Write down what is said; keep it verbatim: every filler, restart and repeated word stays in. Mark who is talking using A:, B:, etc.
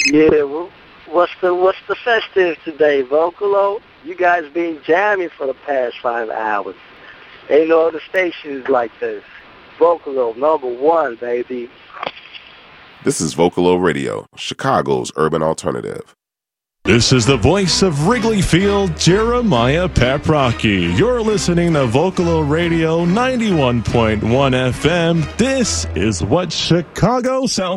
A: Yeah, well, what's the what's the festive today, Vocalo? You guys been jamming for the past five hours. Ain't no other stations like this. Vocalo, number one, baby.
B: This is Vocalo Radio, Chicago's urban alternative.
C: This is the voice of Wrigley Field, Jeremiah Paprocki. You're listening to Vocalo Radio ninety-one point one F M. This is what Chicago sounds